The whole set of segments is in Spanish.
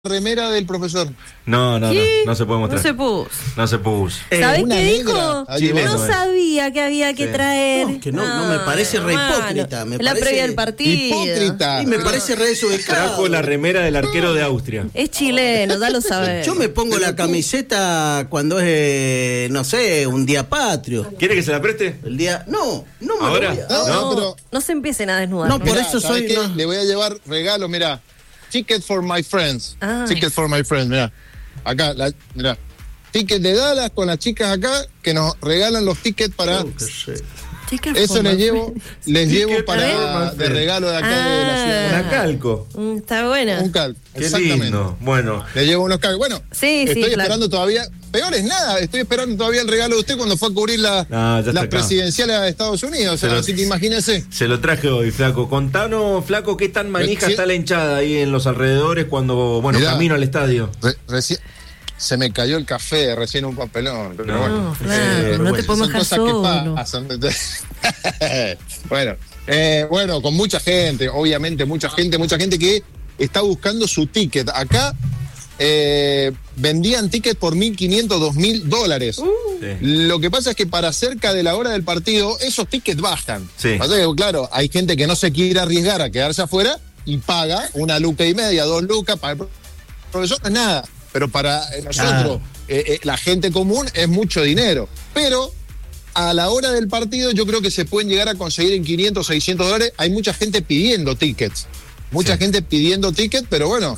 remera del profesor. No se puede mostrar. No se puso. ¿Sabés una qué negra. dijo? Chileno, No sabía que había que traer. No, que no me parece re hipócrita. Me la parece previa del partido. Hipócrita. Y me parece re desubicado. Trajo la remera del arquero de Austria. Es chileno, ya lo sabés. Yo me pongo la camiseta cuando es, no sé, un día patrio. ¿Quiere que se la preste? El día... No me ¿Ahora? lo voy a... No, pero No se empiecen a desnudar. No, por mirá, eso ¿sabés soy... qué? no. Le voy a llevar regalo, mirá. Ticket for my friends. Ay. Ticket for my friends, mirá. Acá, mirá. Ticket de Dallas con las chicas acá que nos regalan los tickets para... Chicas, Eso les llevo Ticket para de regalo de acá de la ciudad. Una calco. Está buena. Un cal. Qué Exactamente. lindo. Bueno. Le llevo unos calcos. Bueno, Sí, estoy flaco. esperando todavía. Peor es nada, estoy esperando todavía el regalo de usted cuando fue a cubrir Ya está la acá. presidencial de Estados Unidos. O sea, así que imagínese. Se lo traje hoy, Flaco. Contanos, Flaco, qué tan manija Sí. está la hinchada ahí en los alrededores cuando, Mirá. camino al estadio. Recién se me cayó el café, recién un papelón. Pero No, bueno. No, claro, no te podemos Son dejar cosas solo. que pasan. Bueno, con mucha gente, obviamente, mucha gente que está buscando su ticket. Acá vendían tickets por $1,500, $2,000. Sí. Lo que pasa es que para cerca de la hora del partido, esos tickets bajan. Sí. Pasa que, claro, hay gente que no se quiere arriesgar a quedarse afuera y paga 1,50 Luca, 2 lucas. Para el profesor no es nada, pero para nosotros, la gente común, es mucho dinero. Pero a la hora del partido yo creo que se pueden llegar a conseguir en $500, $600. Hay mucha gente pidiendo tickets. Pero bueno,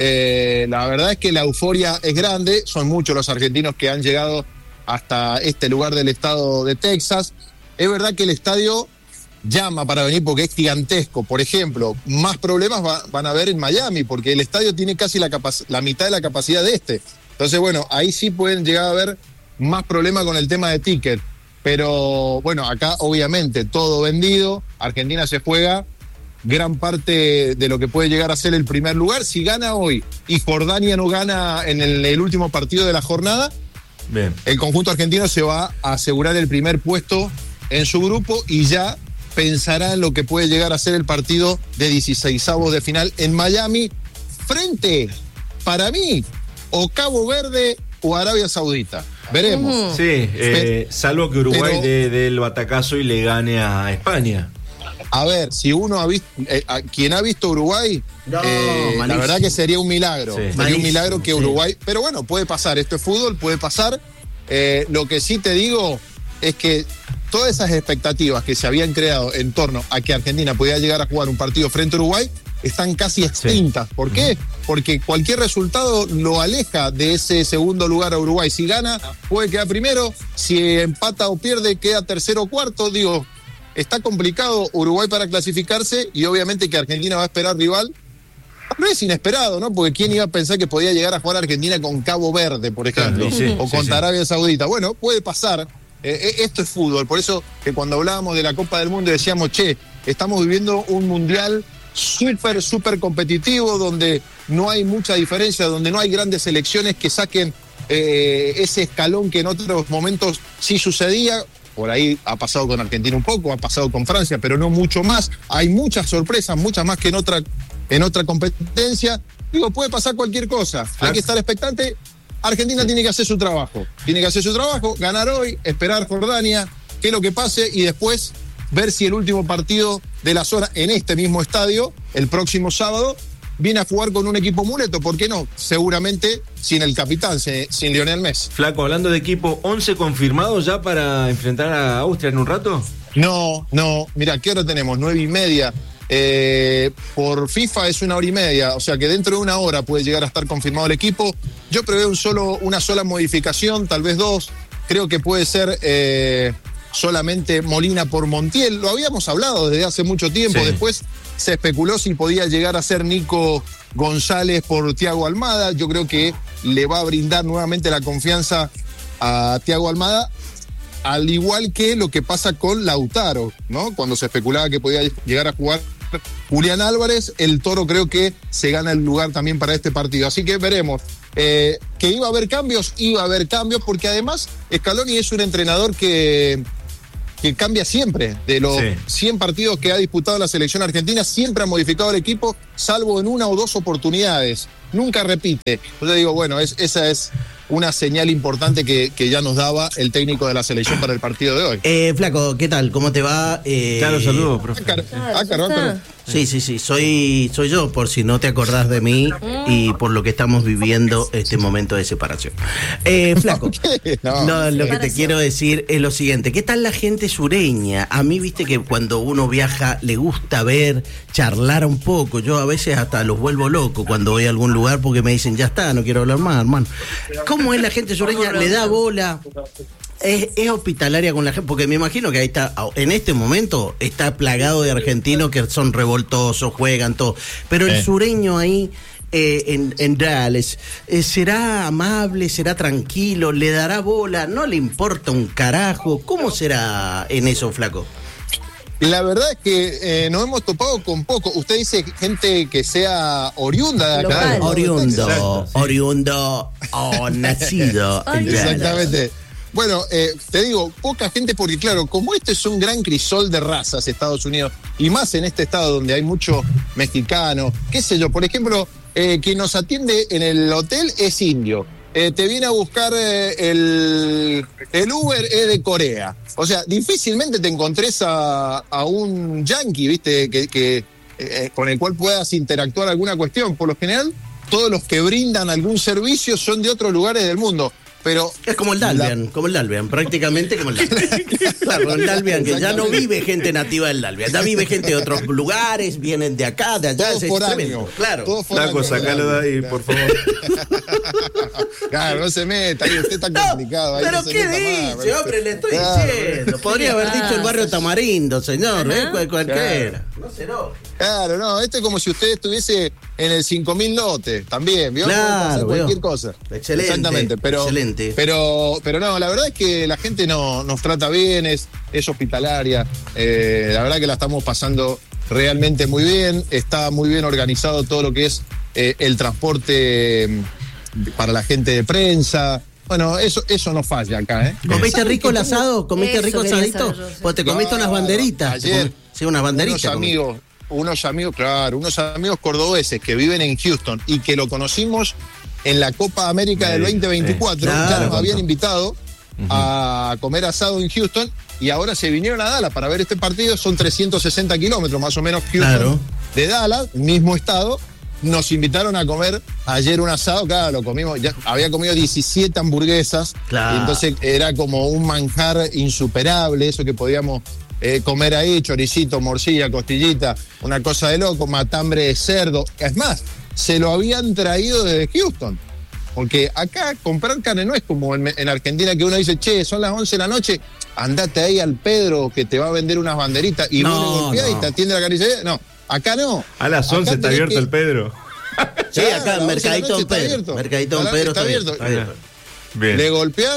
la verdad es que la euforia es grande. Son muchos los argentinos que han llegado hasta este lugar del estado de Texas. Es verdad que el estadio llama para venir porque es gigantesco. Por ejemplo, más problemas van a haber en Miami porque el estadio tiene casi la mitad de la capacidad de este. Entonces, bueno, ahí sí pueden llegar a haber más problemas con el tema de ticket. Pero bueno, acá obviamente todo vendido. Argentina se juega gran parte de lo que puede llegar a ser el primer lugar. Si gana hoy y Jordania no gana en el último partido de la jornada, Bien. el conjunto argentino se va a asegurar el primer puesto en su grupo y ya pensará en lo que puede llegar a ser el partido de 16avos de final en Miami, frente, para mí, o Cabo Verde o Arabia Saudita. Veremos. Sí, salvo que Uruguay pero- dé el batacazo y le gane a España. A ver, si uno ha visto, quien ha visto Uruguay, No, la malísimo. verdad que sería un milagro. Sí. Sería un Malísimo, milagro que sí. Uruguay, pero bueno, puede pasar, esto es fútbol, puede pasar. Lo que sí te digo es que todas esas expectativas que se habían creado en torno a que Argentina podía llegar a jugar un partido frente a Uruguay están casi extintas. ¿Por qué? Porque cualquier resultado lo aleja de ese segundo lugar a Uruguay. Si gana, puede quedar primero. Si empata o pierde, queda tercero o cuarto. Digo, está complicado Uruguay para clasificarse y obviamente que Argentina va a esperar rival. No es inesperado, ¿no? Porque ¿quién iba a pensar que podía llegar a jugar Argentina con Cabo Verde, por ejemplo? Claro, sí, o sí, contra sí. Arabia Saudita. Bueno, puede pasar. Esto es fútbol. Por eso que cuando hablábamos de la Copa del Mundo decíamos, estamos viviendo un mundial súper competitivo, donde no hay mucha diferencia, donde no hay grandes selecciones que saquen ese escalón que en otros momentos sí sucedía. Por ahí ha pasado con Argentina un poco, ha pasado con Francia, pero no mucho más. Hay muchas sorpresas, muchas más que en otra competencia. Digo, puede pasar cualquier cosa. Hay que estar expectante. Argentina tiene que hacer su trabajo. Ganar hoy, esperar Jordania, que es lo que pase, y después ver si el último partido de la zona en este mismo estadio, el próximo sábado, viene a jugar con un equipo muleto. ¿Por qué no? Seguramente sin el capitán, sin Lionel Messi. Flaco, hablando de equipo, 11 confirmados ya para enfrentar a Austria en un rato. No, mira, ¿qué hora tenemos? 9:30. Por FIFA es 1h30, o sea que dentro de una hora puede llegar a estar confirmado el equipo. Yo preveo una sola modificación, tal vez dos. Creo que puede ser solamente Molina por Montiel. Lo habíamos hablado desde hace mucho tiempo. Sí. Después se especuló si podía llegar a ser Nico González por Thiago Almada. Yo creo que le va a brindar nuevamente la confianza a Thiago Almada, al igual que lo que pasa con Lautaro, ¿no? Cuando se especulaba que podía llegar a jugar Julián Álvarez, el Toro creo que se gana el lugar también para este partido. Así que veremos. Que iba a haber cambios, porque además Scaloni es un entrenador que cambia siempre. De los 100 partidos que ha disputado la selección argentina, siempre ha modificado el equipo, salvo en una o dos oportunidades. nunca repite. Entonces digo, bueno, esa es una señal importante que ya nos daba el técnico de la selección para el partido de hoy. Flaco, ¿qué tal? ¿Cómo te va? Claro, saludos, profe. Claro. Sí, soy yo, por si no te acordás de mí y por lo que estamos viviendo este momento de separación. Flaco, no, lo que te quiero decir es lo siguiente, ¿qué tal la gente sureña? A mí, viste que cuando uno viaja le gusta ver, charlar un poco, yo a veces hasta los vuelvo loco cuando voy a algún lugar porque me dicen, ya está, no quiero hablar más, hermano. ¿Cómo es la gente sureña? ¿Le da bola? Es hospitalaria con la gente, porque me imagino que ahí está, en este momento está plagado de argentinos que son revoltosos, juegan todo, pero el sureño ahí en Dallas, ¿será amable, será tranquilo, le dará bola, no le importa un carajo? ¿Cómo será en eso, Flaco? La verdad es que nos hemos topado con poco. Usted dice gente que sea oriunda de acá. Oriundo o nacido en Dallas. Exactamente. Bueno, te digo, poca gente porque, claro, como este es un gran crisol de razas, Estados Unidos, y más en este estado donde hay mucho mexicano, qué sé yo, por ejemplo, quien nos atiende en el hotel es indio. Te viene a buscar el Uber es de Corea. O sea, difícilmente te encontrés a un yankee, ¿viste? Que con el cual puedas interactuar alguna cuestión. Por lo general, todos los que brindan algún servicio son de otros lugares del mundo. Pero es como el Dalvian, prácticamente como el Dalvian. Claro, el Dalvian, que ya no vive gente nativa del Dalvian, ya vive gente de otros lugares, vienen de acá, de allá. Todos foráneos. Claro. Flaco, sacalo de ahí, por favor. Claro, no se meta, ahí usted está complicado. Ahí pero no ¿qué dice, hombre? Le estoy diciendo. Podría haber dicho el barrio Tamarindo, señor, cualquiera. No se lo. Claro, no, esto es como si usted estuviese en el 5000 lote, también, ¿vio? Claro, cualquier cosa. Excelente. Exactamente, excelente. Pero no, la verdad es que la gente nos trata bien, es hospitalaria, la verdad que la estamos pasando realmente muy bien, está muy bien organizado todo lo que es el transporte para la gente de prensa. Bueno, eso no falla acá, ¿eh? ¿Comiste rico el asado? ¿Comiste rico el asadito? Pues te comiste unas banderitas. Ayer, sí, unas banderitas. Unos amigos cordobeses que viven en Houston y que lo conocimos en la Copa América del 2024, ya nos habían invitado a comer asado en Houston y ahora se vinieron a Dallas para ver este partido. Son 360 kilómetros más o menos Houston de Dallas, mismo estado. Nos invitaron a comer ayer un asado, claro, lo comimos, ya había comido 17 hamburguesas, y entonces era como un manjar insuperable, eso que podíamos comer ahí, choricito, morcilla, costillita, una cosa de loco, matambre de cerdo. Es más, se lo habían traído desde Houston, porque acá comprar carne no es como en Argentina que uno dice, che, son las 11 de la noche, andate ahí al Pedro que te va a vender unas banderitas y vos le golpeás y te atiende la carnicería. No, acá no. A las 11 está abierto el Pedro. Sí, acá en Mercadito Don Pedro. Mercadito Don Pedro está abierto. Bien. Le golpeás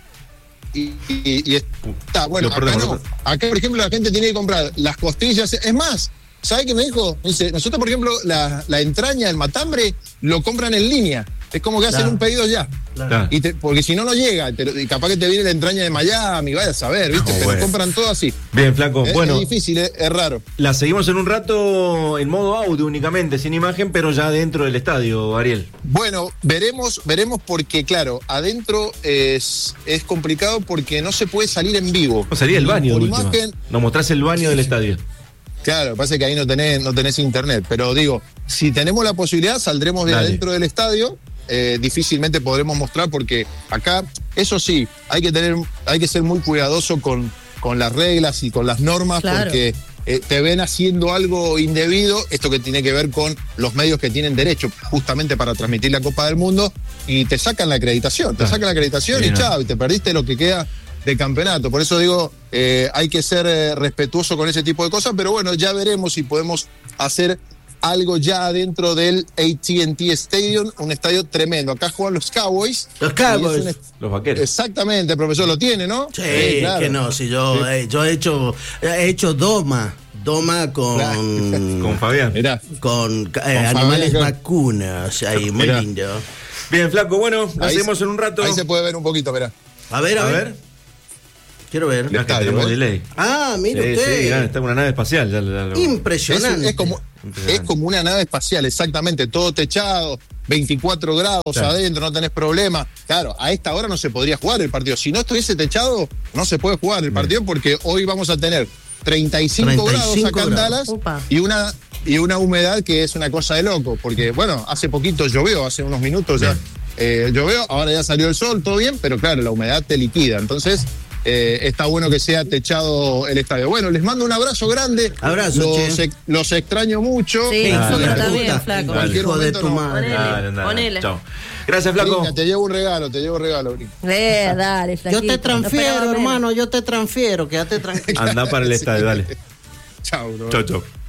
y está. Bueno, acá no. Acá, por ejemplo, la gente tiene que comprar las costillas. Es más, ¿sabe qué me dijo? Me dice, nosotros, por ejemplo, la entraña, el matambre, lo compran en línea. Es como que hacen un pedido ya. Porque si no, no llega. Y capaz que te viene la entraña de Miami, vaya a saber, ¿viste? Pero compran todo así. Bien, Flaco. Es difícil, es raro. La seguimos en un rato en modo audio únicamente, sin imagen, pero ya dentro del estadio, Ariel. Bueno, veremos porque, claro, adentro es complicado porque no se puede salir en vivo. No salía el baño, por última. Nos mostrás el baño del estadio. Claro, pasa que ahí no tenés internet. Pero digo, si tenemos la posibilidad, saldremos de adentro del estadio. Difícilmente podremos mostrar porque acá, eso sí, hay que ser muy cuidadoso con las reglas y con las normas, porque te ven haciendo algo indebido, esto que tiene que ver con los medios que tienen derecho justamente para transmitir la Copa del Mundo, y te sacan la acreditación, y chao, y te perdiste lo que queda de campeonato. Por eso digo, hay que ser respetuoso con ese tipo de cosas, pero bueno, ya veremos si podemos hacer algo ya dentro del AT&T Stadium, un estadio tremendo. Acá juegan los Cowboys. Los Cowboys. Los vaqueros. Exactamente, profesor, lo tiene, ¿no? Sí, claro. Que no, si yo he hecho doma con... Con Fabián. Mirá. Con animales vacunas, ahí, muy lindo. Bien, Flaco, bueno, lo hacemos en un rato. Ahí se puede ver un poquito, mirá. A ver. Quiero ver. Ya tenemos delay. Ah, mire usted. Sí, está en una nave espacial. Impresionante. Es como Es como una nave espacial, exactamente, todo techado, 24 grados adentro, no tenés problema. Claro, a esta hora no se podría jugar el partido. Si no estuviese techado, no se puede jugar el partido porque hoy vamos a tener 35 grados acá en Dallas y una humedad que es una cosa de loco. Porque, bueno, hace poquito llovió, hace unos minutos ya llovió, ahora ya salió el sol, todo bien, pero claro, la humedad te liquida. Entonces, está bueno que sea techado el estadio. Bueno, les mando un abrazo grande. Abrazo, los extraño mucho. Sí, nosotros también, Flaco. Hijo de tu madre. Ponele. Chao. Gracias, Flaco. Brinca, te llevo un regalo, Brinca. Dale, Flaquito. Yo te transfiero, hermano, yo te transfiero, quédate tranquilo. Anda para el estadio, dale. Chao, bro. Chau.